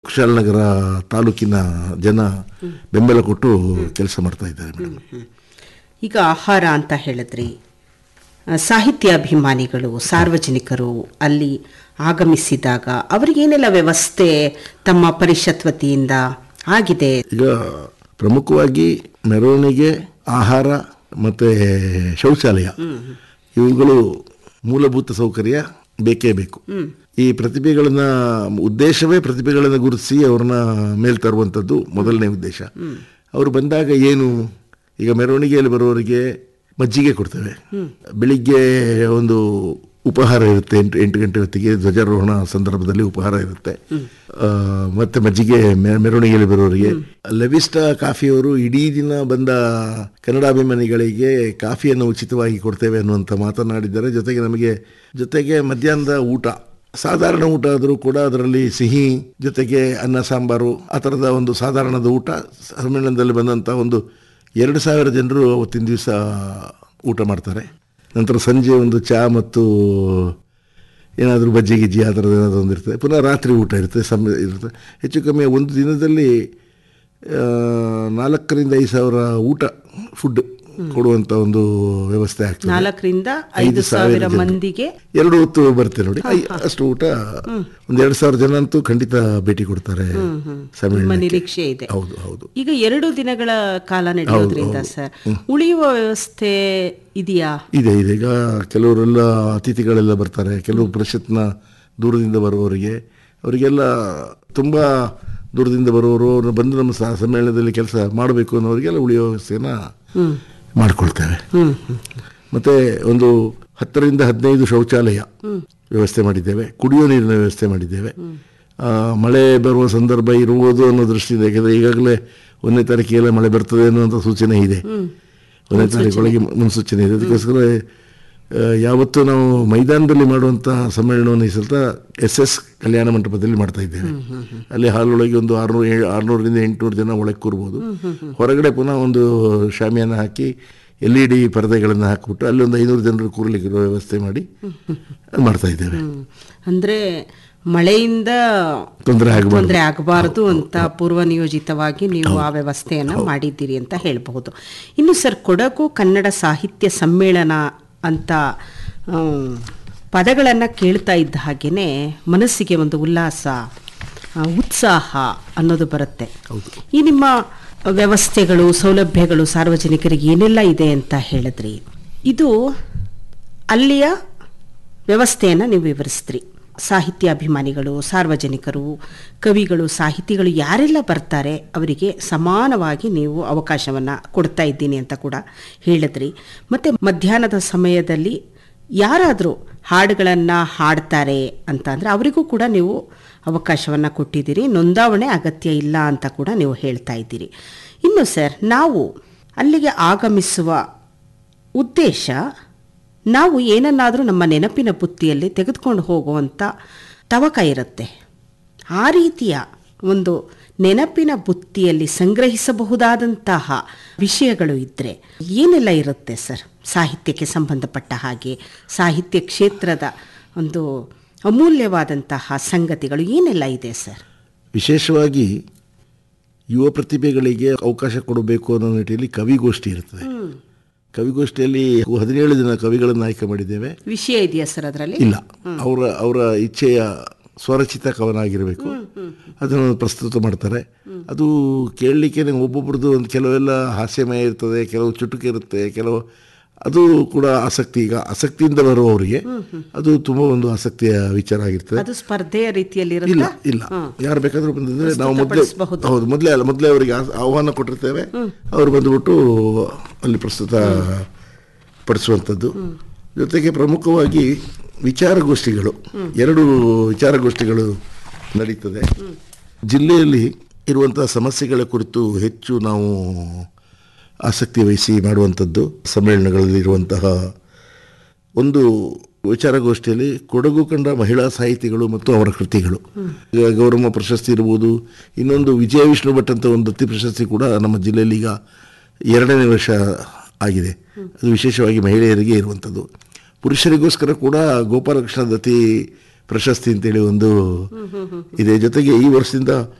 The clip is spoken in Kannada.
ಕುಶಾಲನಗರ ತಾಲೂಕಿನ ಜನ ಬೆಂಬಲ ಕೊಟ್ಟು ಕೆಲಸ ಮಾಡ್ತಾ ಇದ್ದಾರೆ ಮೇಡಮ್. ಈಗ ಆಹಾರ ಅಂತ ಹೇಳಿದ್ರಿ, ಸಾಹಿತ್ಯಾಭಿಮಾನಿಗಳು ಸಾರ್ವಜನಿಕರು ಅಲ್ಲಿ ಆಗಮಿಸಿದಾಗ ಅವರಿಗೇನೆಲ್ಲ ವ್ಯವಸ್ಥೆ ತಮ್ಮ ಪರಿಷತ್ ವತಿಯಿಂದ ಆಗಿದೆ? ಈಗ ಪ್ರಮುಖವಾಗಿ ಮೆರವಣಿಗೆ, ಆಹಾರ ಮತ್ತು ಶೌಚಾಲಯ ಇವುಗಳು ಮೂಲಭೂತ ಸೌಕರ್ಯ ಬೇಕೇ ಬೇಕು. ಈ ಪ್ರತಿಭೆಗಳನ್ನ ಉದ್ದೇಶವೇ ಪ್ರತಿಭೆಗಳನ್ನು ಗುರುತಿಸಿ ಅವ್ರನ್ನ ಮೇಲ್ ತರುವಂಥದ್ದು ಮೊದಲನೇ ಉದ್ದೇಶ. ಅವರು ಬಂದಾಗ ಏನು, ಈಗ ಮೆರವಣಿಗೆಯಲ್ಲಿ ಬರೋರಿಗೆ ಮಜ್ಜಿಗೆ ಕೊಡ್ತೇವೆ, ಬೆಳಿಗ್ಗೆ ಒಂದು ಉಪಹಾರ ಇರುತ್ತೆ, 8 ಗಂಟೆ ಹೊತ್ತಿಗೆ ಧ್ವಜಾರೋಹಣ ಸಂದರ್ಭದಲ್ಲಿ ಉಪಹಾರ ಇರುತ್ತೆ, ಮತ್ತೆ ಮಜ್ಜಿಗೆ ಮೆರವಣಿಗೆಯಲ್ಲಿ ಬರೋರಿಗೆ. ಲೆವಿಸ್ಟಾ ಕಾಫಿಯವರು ಇಡೀ ದಿನ ಬಂದ ಕನ್ನಡಾಭಿಮಾನಿಗಳಿಗೆ ಕಾಫಿಯನ್ನು ಉಚಿತವಾಗಿ ಕೊಡ್ತೇವೆ ಅನ್ನುವಂಥ ಮಾತನಾಡಿದ್ದಾರೆ. ಜೊತೆಗೆ ಮಧ್ಯಾಹ್ನದ ಊಟ, ಸಾಧಾರಣ ಊಟ ಆದರೂ ಕೂಡ ಅದರಲ್ಲಿ ಸಿಹಿ ಜೊತೆಗೆ ಅನ್ನ ಸಾಂಬಾರು ಆ ಥರದ ಒಂದು ಸಾಧಾರಣದ ಊಟ. ಸಮ್ಮೇಳನದಲ್ಲಿ ಬಂದಂಥ ಒಂದು 2,000 ಜನರು ಅವತ್ತಿನ ದಿವಸ ಊಟ ಮಾಡ್ತಾರೆ. ನಂತರ ಸಂಜೆ ಒಂದು ಚಹಾ ಮತ್ತು ಏನಾದರೂ ಬಜ್ಜಿ ಗಿಜ್ಜಿ ಆ ಥರದ್ದು ಏನಾದರೂ ಒಂದು ಇರ್ತದೆ. ಪುನಃ ರಾತ್ರಿ ಊಟ ಇರುತ್ತೆ, ಇರುತ್ತೆ. ಹೆಚ್ಚು ಕಮ್ಮಿ ಒಂದು ದಿನದಲ್ಲಿ 4,000-5,000 ಊಟ ಫುಡ್ ಕೊಡುವಂಥ ಒಂದು ವ್ಯವಸ್ಥೆ ಆಗ್ತದೆ. 4,000-5,000 ಮಂದಿಗೆ 2 ಹೊತ್ತು ಬರುತ್ತೆ ನೋಡಿ. ಅಷ್ಟು ಊಟ ಒಂದು 2,000 ಜನ ಅಂತೂ ಖಂಡಿತ ಭೇಟಿ ಕೊಡ್ತಾರೆ. ನಿರೀಕ್ಷೆ ಇದೆ. ಹೌದು ಹೌದು. ಈಗ 2 ದಿನಗಳ ಕಾಲ ನಡೆಯೋದ್ರಿಂದ ಸರ್ ಉಳಿಯುವ ವ್ಯವಸ್ಥೆ ಇದೆಯಾ? ಇದೆ. ಈಗ ಕೆಲವರೆಲ್ಲ ಅತಿಥಿಗಳೆಲ್ಲ ಬರ್ತಾರೆ. ಕೆಲವು ಪರಿಷತ್ನ ದೂರದಿಂದ ಬರುವವರಿಗೆ, ಅವರಿಗೆಲ್ಲ ತುಂಬ ದೂರದಿಂದ ಬರುವವರು ಬಂದು ನಮ್ಮ ಸಮ್ಮೇಳನದಲ್ಲಿ ಕೆಲಸ ಮಾಡಬೇಕು ಅನ್ನೋರಿಗೆಲ್ಲ ಉಳಿಯೋ ವ್ಯವಸ್ಥೆನ ಮಾಡಿಕೊಳ್ತೇವೆ. ಮತ್ತೆ ಒಂದು 10-15 ಶೌಚಾಲಯ ವ್ಯವಸ್ಥೆ ಮಾಡಿದ್ದೇವೆ. ಕುಡಿಯೋ ನೀರಿನ ವ್ಯವಸ್ಥೆ ಮಾಡಿದ್ದೇವೆ. ಮಳೆ ಬರುವ ಸಂದರ್ಭ ಇರುವುದು ಅನ್ನೋ ದೃಷ್ಟಿಯಿಂದ, ಯಾಕೆಂದರೆ ಈಗಾಗಲೇ 1ನೇ ತಾರೀಕಿಗೆಲ್ಲ ಮಳೆ ಬರ್ತದೆ ಅನ್ನುವಂಥ ಸೂಚನೆ ಇದೆ. 1ನೇ ತಾರೀಕೊಳಗೆ ಮುನ್ಸೂಚನೆ ಇದೆ. ಅದಕ್ಕೋಸ್ಕರ ಯಾವತ್ತೂ ನಾವು ಮೈದಾನದಲ್ಲಿ ಮಾಡುವಂಥ ಸಮ್ಮೇಳನವನ್ನು ಈ ಸಲ SS ಕಲ್ಯಾಣ ಮಂಟಪದಲ್ಲಿ ಮಾಡ್ತಾ ಇದ್ದೇವೆ. ಅಲ್ಲಿ ಹಾಲೊಳಗೆ ಒಂದು 600-800 ಜನ ಒಳಗೆ ಕೂರ್ಬೋದು. ಹೊರಗಡೆ ಪುನಃ ಒಂದು ಶಾಮಿಯಾನ ಹಾಕಿ LED ಪರದೆಗಳನ್ನು ಹಾಕಿಬಿಟ್ಟು ಅಲ್ಲಿ ಒಂದು 500 ಜನರು ಕೂರ್ಲಿಕ್ಕೆ ವ್ಯವಸ್ಥೆ ಮಾಡಿ ಮಾಡ್ತಾ ಇದ್ದೇವೆ. ಅಂದರೆ ಮಳೆಯಿಂದ ತೊಂದರೆ ಆಗಬಾರದು ಅಂತ ಪೂರ್ವ ನಿಯೋಜಿತವಾಗಿ ನೀವು ಆ ವ್ಯವಸ್ಥೆಯನ್ನು ಮಾಡಿದ್ದೀರಿ ಅಂತ ಹೇಳಬಹುದು. ಇನ್ನು ಸರ್, ಕೊಡಗು ಕನ್ನಡ ಸಾಹಿತ್ಯ ಸಮ್ಮೇಳನ ಅಂತ ಪದಗಳನ್ನು ಕೇಳ್ತಾ ಇದ್ದ ಹಾಗೆಯೇ ಮನಸ್ಸಿಗೆ ಒಂದು ಉಲ್ಲಾಸ, ಉತ್ಸಾಹ ಅನ್ನೋದು ಬರುತ್ತೆ. ಈ ನಿಮ್ಮ ವ್ಯವಸ್ಥೆಗಳು, ಸೌಲಭ್ಯಗಳು ಸಾರ್ವಜನಿಕರಿಗೆ ಏನೆಲ್ಲ ಇದೆ ಅಂತ ಹೇಳಿದ್ರಿ. ಇದು ಅಲ್ಲಿಯ ವ್ಯವಸ್ಥೆಯನ್ನು ನೀವು ವಿವರಿಸಿದ್ರಿ. ಸಾಹಿತ್ಯಾಭಿಮಾನಿಗಳು, ಸಾರ್ವಜನಿಕರು, ಕವಿಗಳು, ಸಾಹಿತಿಗಳು ಯಾರೆಲ್ಲ ಬರ್ತಾರೆ ಅವರಿಗೆ ಸಮಾನವಾಗಿ ನೀವು ಅವಕಾಶವನ್ನು ಕೊಡ್ತಾ ಇದ್ದೀನಿ ಅಂತ ಕೂಡ ಹೇಳಿದ್ರಿ. ಮತ್ತು ಮಧ್ಯಾಹ್ನದ ಸಮಯದಲ್ಲಿ ಯಾರಾದರೂ ಹಾಡುಗಳನ್ನು ಹಾಡ್ತಾರೆ ಅಂತ ಅಂದರೆ ಅವರಿಗೂ ಕೂಡ ನೀವು ಅವಕಾಶವನ್ನು ಕೊಟ್ಟಿದ್ದೀರಿ. ನೋಂದಾವಣೆ ಅಗತ್ಯ ಇಲ್ಲ ಅಂತ ಕೂಡ ನೀವು ಹೇಳ್ತಾ ಇದ್ದೀರಿ. ಇನ್ನು ಸರ್, ನಾವು ಅಲ್ಲಿಗೆ ಆಗಮಿಸುವ ಉದ್ದೇಶ, ನಾವು ಏನನ್ನಾದರೂ ನಮ್ಮ ನೆನಪಿನ ಬುತ್ತಿಯಲ್ಲಿ ತೆಗೆದುಕೊಂಡು ಹೋಗುವಂಥ ತವಕ ಇರುತ್ತೆ. ಆ ರೀತಿಯ ಒಂದು ನೆನಪಿನ ಬುತ್ತಿಯಲ್ಲಿ ಸಂಗ್ರಹಿಸಬಹುದಾದಂತಹ ವಿಷಯಗಳು ಇದ್ದರೆ ಏನೆಲ್ಲ ಇರುತ್ತೆ ಸರ್? ಸಾಹಿತ್ಯಕ್ಕೆ ಸಂಬಂಧಪಟ್ಟ ಹಾಗೆ ಸಾಹಿತ್ಯ ಕ್ಷೇತ್ರದ ಒಂದು ಅಮೂಲ್ಯವಾದಂತಹ ಸಂಗತಿಗಳು ಏನೆಲ್ಲ ಇದೆ ಸರ್? ವಿಶೇಷವಾಗಿ ಯುವ ಪ್ರತಿಭೆಗಳಿಗೆ ಅವಕಾಶ ಕೊಡಬೇಕು ಅನ್ನೋ ನಿಟ್ಟಿನಲ್ಲಿ ಕವಿಗೋಷ್ಠಿ ಇರ್ತದೆ. ಕವಿಗೋಷ್ಠಿಯಲ್ಲಿ 17 ಜನ ಕವಿಗಳನ್ನು ಆಯ್ಕೆ ಮಾಡಿದ್ದೇವೆ. ವಿಷಯ ಇದೆಯಾ ಸರ್ ಅದರಲ್ಲಿ? ಇಲ್ಲ, ಅವರ ಇಚ್ಛೆಯ ಸ್ವರಚಿತ ಕವನ ಆಗಿರಬೇಕು. ಅದನ್ನು ಪ್ರಸ್ತುತ ಮಾಡ್ತಾರೆ. ಅದು ಕೇಳಲಿಕ್ಕೆ ಒಬ್ಬೊಬ್ರದ್ದು ಒಂದು ಕೆಲವೆಲ್ಲ ಹಾಸ್ಯಮಯ ಇರ್ತದೆ, ಕೆಲವು ಚುಟುಕು ಇರುತ್ತೆ, ಕೆಲವು ಅದು ಕೂಡ ಆಸಕ್ತಿ. ಈಗ ಆಸಕ್ತಿಯಿಂದ ಬರುವವರಿಗೆ ಅದು ತುಂಬ ಒಂದು ಆಸಕ್ತಿಯ ವಿಚಾರ ಆಗಿರ್ತದೆ. ಅದು ಸ್ಪರ್ಧೆಯ ರೀತಿಯಲ್ಲಿ ಇಲ್ಲ, ಯಾರು ಬೇಕಾದರೂ ಬಂದಿದ್ರೆ ನಾವು ಮೊದಲೇ ಅವರಿಗೆ ಆಹ್ವಾನ ಕೊಟ್ಟಿರ್ತೇವೆ. ಅವರು ಬಂದುಬಿಟ್ಟು ಅಲ್ಲಿ ಪ್ರಸ್ತುತ ಪಡಿಸುವಂಥದ್ದು. ಜೊತೆಗೆ ಪ್ರಮುಖವಾಗಿ ವಿಚಾರಗೋಷ್ಠಿಗಳು, 2 ವಿಚಾರಗೋಷ್ಠಿಗಳು ನಡೀತದೆ. ಜಿಲ್ಲೆಯಲ್ಲಿ ಇರುವಂಥ ಸಮಸ್ಯೆಗಳ ಕುರಿತು ಹೆಚ್ಚು ನಾವು ಆಸಕ್ತಿ ವಹಿಸಿ ಮಾಡುವಂಥದ್ದು. ಸಮ್ಮೇಳನಗಳಲ್ಲಿರುವಂತಹ ಒಂದು ವಿಚಾರಗೋಷ್ಠಿಯಲ್ಲಿ ಕೊಡಗು ಕಂಡ ಮಹಿಳಾ ಸಾಹಿತಿಗಳು ಮತ್ತು ಅವರ ಕೃತಿಗಳು, ಗೌರಮ್ಮ ಪ್ರಶಸ್ತಿ ಇರ್ಬೋದು. ಇನ್ನೊಂದು ವಿಜಯ ವಿಷ್ಣು ಭಟ್ ಅಂತ ಒಂದು ದತ್ತಿ ಪ್ರಶಸ್ತಿ ಕೂಡ ನಮ್ಮ ಜಿಲ್ಲೆಯಲ್ಲಿ ಈಗ 2ನೇ ವರ್ಷ ಆಗಿದೆ. ಅದು ವಿಶೇಷವಾಗಿ ಮಹಿಳೆಯರಿಗೆ ಇರುವಂಥದ್ದು. ಪುರುಷರಿಗೋಸ್ಕರ ಕೂಡ ಗೋಪಾಲಕೃಷ್ಣ ದತ್ತಿ ಪ್ರಶಸ್ತಿ ಅಂತೇಳಿ ಒಂದು ಇದೆ. ಜೊತೆಗೆ ಈ ವರ್ಷದಿಂದ